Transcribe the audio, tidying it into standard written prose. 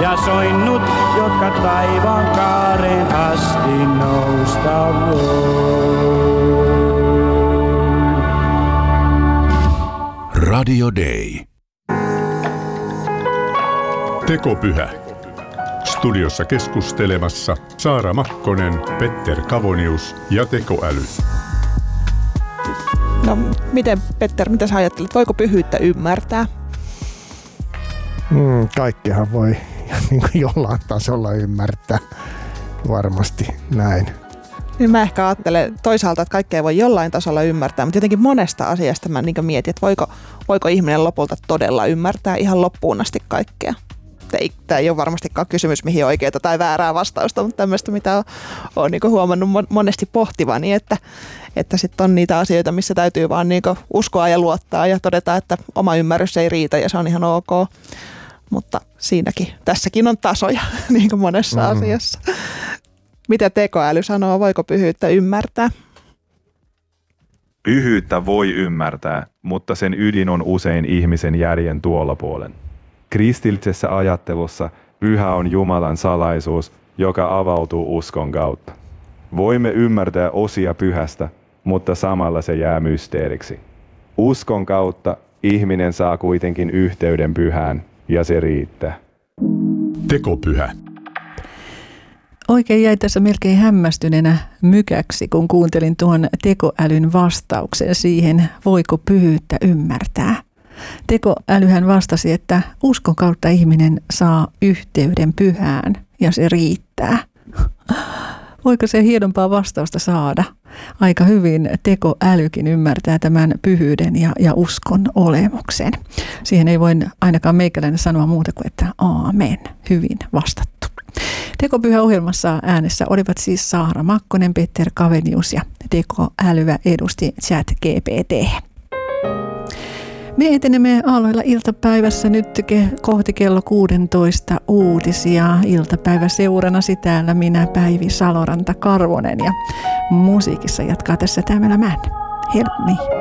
ja soinnut, jotka taivaan kaareen asti nousta voi. Radio Day. Tekopyhä. Studiossa keskustelemassa Saara Makkonen, Petter Kavonius ja tekoäly. No miten, Petter, mitä sä ajattelet? Voiko pyhyyttä ymmärtää? Kaikkihan voi niin kuin jollain tasolla ymmärtää. Varmasti näin. Niin mä ehkä ajattelen toisaalta, että kaikkea voi jollain tasolla ymmärtää, mutta jotenkin monesta asiasta mä niin mietin, että voiko ihminen lopulta todella ymmärtää ihan loppuun asti kaikkea. Tämä ei ole varmastikaan kysymys, mihin oikeaa tai väärää vastausta, mutta tämmöistä, mitä olen niin huomannut monesti pohtivani, että sitten on niitä asioita, missä täytyy vaan niin uskoa ja luottaa ja todeta, että oma ymmärrys ei riitä ja se on ihan ok. Mutta tässäkin on tasoja niin kuin monessa asiassa. Mitä tekoäly sanoo, voiko pyhyyttä ymmärtää? Pyhyyttä voi ymmärtää, mutta sen ydin on usein ihmisen järjen tuolla puolen. Kristillisessä ajattelussa pyhä on Jumalan salaisuus, joka avautuu uskon kautta. Voimme ymmärtää osia pyhästä, mutta samalla se jää mysteeriksi. Uskon kautta ihminen saa kuitenkin yhteyden pyhään, ja se riittää. Tekopyhä. Oikein jäi tässä melkein hämmästyneenä mykäksi, kun kuuntelin tuon tekoälyn vastauksen siihen, voiko pyhyyttä ymmärtää. Tekoälyhän vastasi, että uskon kautta ihminen saa yhteyden pyhään ja se riittää. Voiko se hienompaa vastausta saada? Aika hyvin tekoälykin ymmärtää tämän pyhyyden ja uskon olemuksen. Siihen ei voi ainakaan meikäläinen sanoa muuta kuin, että aamen, hyvin vastattu. Tekopyhä-ohjelmassa äänessä olivat siis Saara Makkonen, Petter Kavenius ja tekoälyä edusti ChatGPT. Me etenemme aloilla iltapäivässä nyt kohti kello 16 uutisia. Iltapäiväseuranasi täällä minä, Päivi Saloranta-Karvonen, ja musiikissa jatkaa tässä Tämälä Män. Help me.